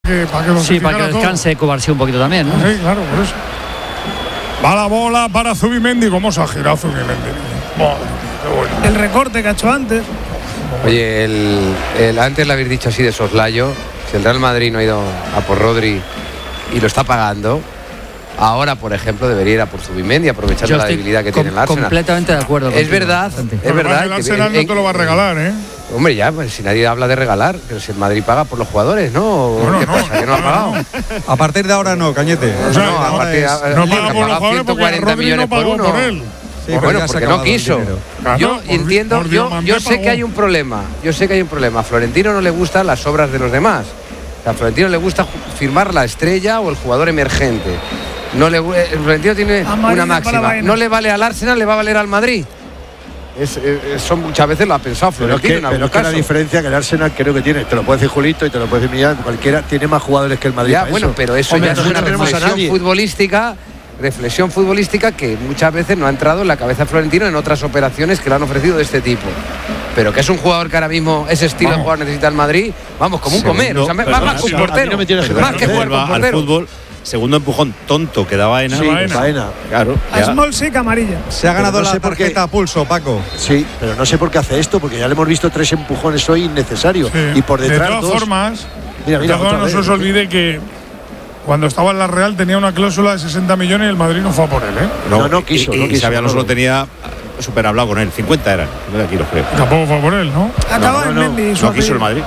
para que descanse Cubarsí un poquito también, ¿no? Sí, claro, por eso. Va la bola para Zubimendi. ¿Cómo se ha girado Zubimendi? Qué bueno. El recorte que ha hecho antes. Oye, antes lo habéis dicho así de soslayo. Si el Real Madrid no ha ido a por Rodri y lo está pagando, ahora, por ejemplo, debería ir a por Zubimendi, aprovechando la debilidad que tiene el Arsenal. Completamente de acuerdo. Es verdad. El Arsenal no te lo va a regalar, ¿eh? Hombre, ya, pues si nadie habla de regalar, pero si el Madrid paga por los jugadores, ¿no? ¿Qué pasa? ¿Que no ha pagado? A partir de ahora no, Cañete. O sea, no paga por los jugadores porque 140 millones no pagó por él. Sí, bueno, porque no quiso. Yo entiendo, yo sé pagó. que hay un problema. Yo sé que hay un problema. A Florentino no le gustan las obras de los demás. A Florentino le gusta firmar la estrella o el jugador emergente. Florentino tiene una máxima. No le vale al Arsenal, le va a valer al Madrid. Eso muchas veces lo ha pensado Florentino. Pero es que la diferencia que el Arsenal creo que tiene, te lo puede decir Julito y te lo puede decir Millán, cualquiera, tiene más jugadores que el Madrid. Ya, bueno, pero eso ya es una reflexión futbolística que muchas veces no ha entrado en la cabeza de Florentino en otras operaciones que le han ofrecido de este tipo. Pero que es un jugador que ahora mismo ese estilo de jugador necesita el Madrid, vamos, como un comer. O sea, más que un portero. Más que jugar al fútbol. Segundo empujón tonto que da Baena. Sí, Baena. Claro. A Smolcic amarilla. Se ha ganado la tarjeta a pulso, Paco. Sí, pero no sé por qué hace esto, porque ya le hemos visto 3 empujones hoy innecesarios. Sí. Y por detrás de todas formas, mira, no se os olvide que cuando estaba en la Real tenía una cláusula de 60 millones y el Madrid no fue a por él, ¿eh? No quiso. Y Xabi Alonso lo tenía súper hablado con él. 50 eran. Aquí los creo. Tampoco fue a por él, ¿no? Acaba en Mendy. No quiso el Madrid.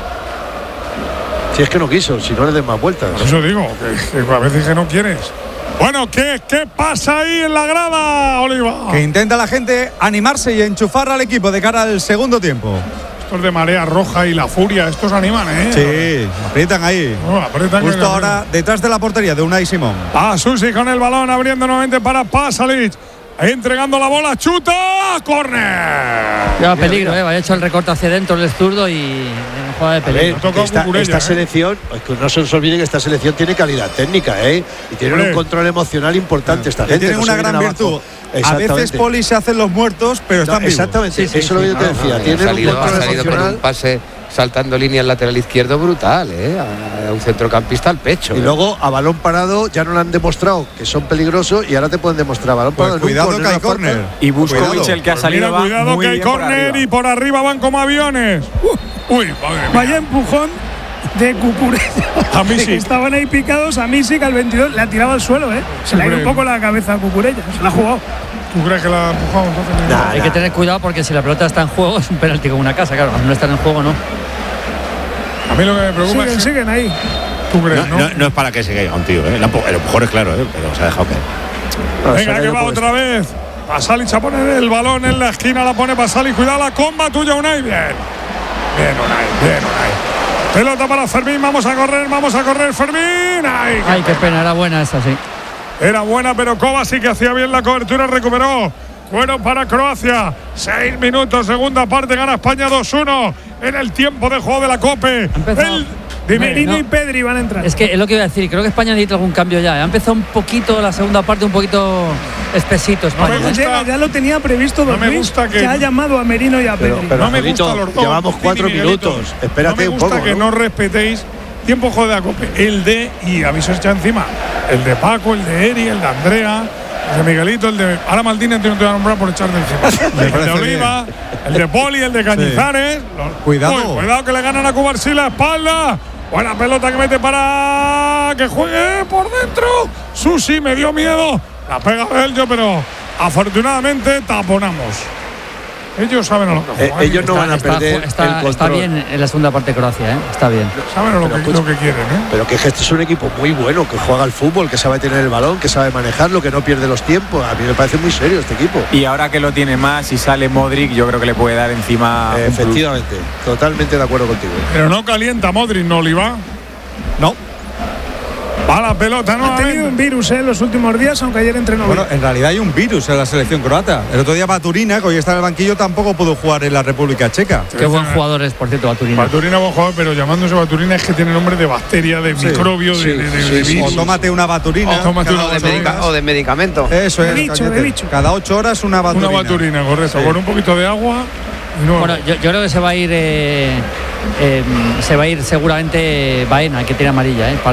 Si es que no quiso, si no le den más vueltas. Por eso digo, que a veces que no quieres. Bueno, ¿qué pasa ahí en la grada, Oliva? Que intenta la gente animarse y enchufar al equipo de cara al segundo tiempo. Estos de Marea Roja y La Furia, estos animan, ¿eh? Sí, aprietan ahí. Aprietan. Justo ahora, detrás de la portería de Unai Simón. Susi con el balón, abriendo nuevamente para Pasalic. Entregando la bola, chuta, córner. Lleva peligro, vaya hecho el recorte hacia dentro el zurdo y jugada de peligro. Esta selección, no se os olvide que esta selección tiene calidad técnica, y tiene un control emocional importante esta gente. Tiene una gran virtud. A veces, Poli, se hacen los muertos, pero están vivos. Exactamente, eso es lo que yo te decía. Tiene un control emocional. Con un pase saltando línea al lateral izquierdo brutal, a un centrocampista al pecho. Y luego a balón parado ya no le han demostrado que son peligrosos y ahora te pueden demostrar balón parado. Cuidado que hay córner. Y Buscovic, el que ha salido, cuidado que hay córner y por arriba van como aviones. Uy, madre mía. Vaya empujón de Cucurella. A mí sí. Estaban ahí picados, a Misic al 22 le ha tirado al suelo, Se le ha ido un poco la cabeza a Cucurella, se la ha jugado. ¿Tú crees que la ha empujado entonces? Hay que tener cuidado porque si la pelota está en juego es un penalti como una casa, claro. No está en juego, no. A mí lo que me preocupa es que siguen ahí. ¿Tú crees, no es para que se caiga un tío, El empujón es claro, pero se ha dejado caer. Venga, que va otra vez. Pasalic a poner el balón en la esquina, la pone Pasalic. Cuidado la comba tuya, Unai. Bien, Unai. Pelota para Fermín, vamos a correr, Fermín. Ay, qué pena, era buena esa, sí. Era buena, pero Kovacic que hacía bien la cobertura, recuperó. Bueno para Croacia. 6 minutos, segunda parte, gana España 2-1 en el tiempo de juego de la COPE. Merino y Pedri van a entrar. Es que es lo que iba a decir, creo que España necesita algún cambio ya. Ha empezado un poquito la segunda parte, un poquito espesito España. Ya lo tenía previsto. No me gusta que ha llamado a Merino y a Pedri. Pero no me gusta los dos. Llevamos 4 minutos. Espérate un poco. No me gusta que no respetéis tiempo de juego de la COPE. El de, y aviso echa encima, el de Paco, el de Eri, el de Andrea, el de Miguelito, el de… Ahora Maldini no te voy a nombrar por echar de encima. El de Oliva, el de Poli, el de Cañizares. Sí. Cuidado que le ganan a Cubarsí la espalda. Buena pelota que mete para que juegue por dentro. Susi, me dio miedo. La pega Bello, pero afortunadamente taponamos. Ellos saben a lo que juegan. Ellos no van a perder el control. Está bien en la segunda parte Croacia, Está bien. Saben lo que quieren, Pero que este es un equipo muy bueno, que juega al fútbol, que sabe tener el balón, que sabe manejarlo, que no pierde los tiempos. A mí me parece muy serio este equipo. Y ahora que lo tiene más y sale Modric, yo creo que le puede dar encima. Efectivamente, totalmente de acuerdo contigo. Pero no calienta Modric, ¿no, Oliva? No. Va la pelota, ¿no? Ha tenido un virus en los últimos días, aunque ayer entrenó. Bueno, en realidad hay un virus en la selección croata. El otro día Baturina, que hoy está en el banquillo, tampoco pudo jugar en la República Checa. Qué buen jugador es, por cierto, Baturina. Baturina es buen jugador, pero llamándose Baturina es que tiene nombre de bacteria, de microbio, de virus. O tómate una Baturina. O de medicamento. Eso es. De bicho. Cada 8 horas una Baturina. Una Baturina, correcto. Sí. Con un poquito de agua. Bueno, yo creo que se va a ir seguramente Baena, que tiene amarilla,